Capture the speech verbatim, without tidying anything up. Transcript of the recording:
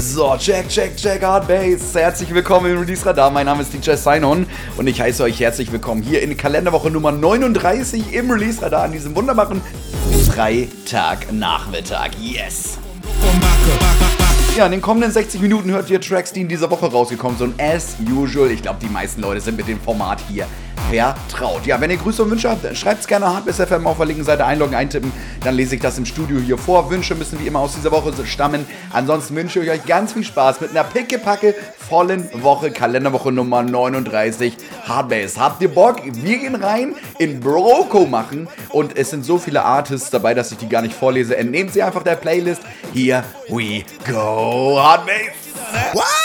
So, check, check, check, Hard Bass. Herzlich willkommen im Release Radar. Mein Name ist D J Sainon und ich heiße euch herzlich willkommen hier in Kalenderwoche Nummer neununddreißig im Release Radar an diesem wunderbaren Freitagnachmittag. Yes! Ja, in den kommenden sechzig Minuten hört ihr Tracks, die in dieser Woche rausgekommen sind. As usual, ich glaube, die meisten Leute sind mit dem Format hier vertraut. Ja, wenn ihr Grüße und Wünsche habt, schreibt es gerne Hard Bass F M auf der linken Seite einloggen, eintippen. Dann lese ich das im Studio hier vor. Wünsche müssen wie immer aus dieser Woche stammen. Ansonsten wünsche ich euch ganz viel Spaß mit einer pickepacke vollen Woche, Kalenderwoche Nummer neununddreißig. Hard Bass. Habt ihr Bock? Wir gehen rein in Broco machen und es sind so viele Artists dabei, dass ich die gar nicht vorlese. Entnehmt sie einfach der Playlist. Here we go. Hard Bass. What?